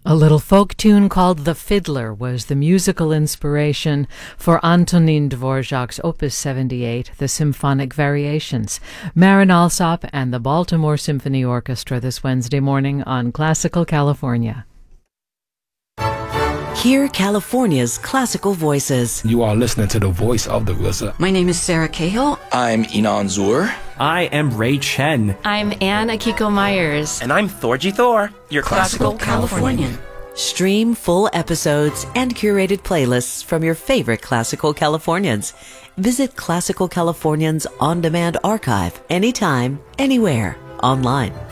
A little folk tune called The Fiddler was the musical inspiration for Antonin Dvorak's Opus 78, The Symphonic Variations. Marin Alsop and the Baltimore Symphony Orchestra this Wednesday morning on Classical California. Hear California's classical voices. You are listening to the voice of the RZA. My name is Sarah Cahill. I'm Inan Zur. I am Ray Chen. I'm Anne Akiko Myers. And I'm Thorgy Thor, your Classical Californian. Stream full episodes and curated playlists from your favorite Classical Californians. Visit Classical Californians On Demand Archive anytime, anywhere, online.